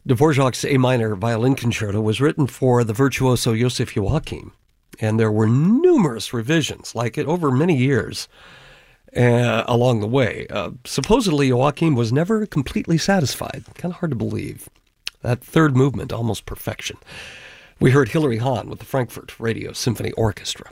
Dvorak's A minor violin concerto was written for the virtuoso Joseph Joachim, and there were numerous revisions like it over many years along the way. Supposedly, Joachim was never completely satisfied. Kind of hard to believe. That third movement, almost perfection. We heard Hilary Hahn with the Frankfurt Radio Symphony Orchestra.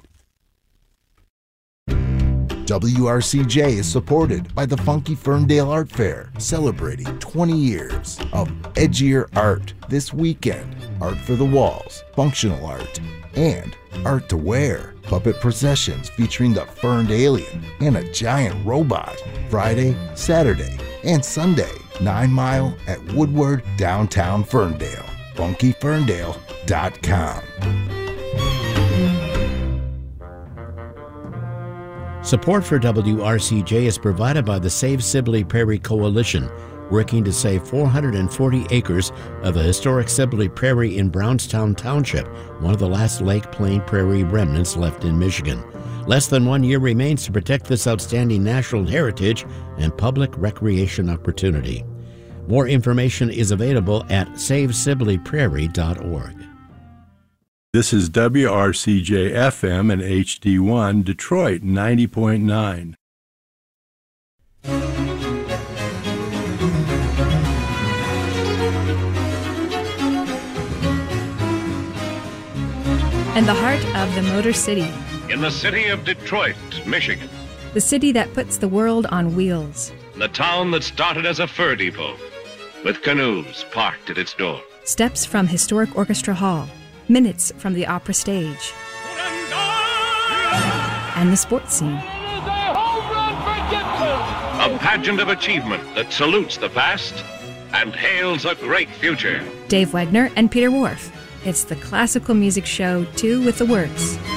WRCJ is supported by the Funky Ferndale Art Fair, celebrating 20 years of edgier art this weekend. Art for the walls, functional art, and art to wear. Puppet processions featuring the Ferned Alien and a giant robot. Friday, Saturday, and Sunday. 9 Mile at Woodward, downtown Ferndale. funkyferndale.com. Support for WRCJ is provided by the Save Sibley Prairie Coalition, working to save 440 acres of the historic Sibley Prairie in Brownstown Township, one of the last Lake Plain Prairie remnants left in Michigan. Less than 1 year remains to protect this outstanding natural heritage and public recreation opportunity. More information is available at savesibleyprairie.org. This is WRCJ FM and HD1 Detroit 90.9. And the heart of the Motor City. In the city of Detroit, Michigan. The city that puts the world on wheels. The town that started as a fur depot, with canoes parked at its door. Steps from historic Orchestra Hall. Minutes from the opera stage. And the sports scene. A pageant of achievement that salutes the past and hails a great future. Dave Wagner and Peter Whorf. It's the classical music show, Two with the Works.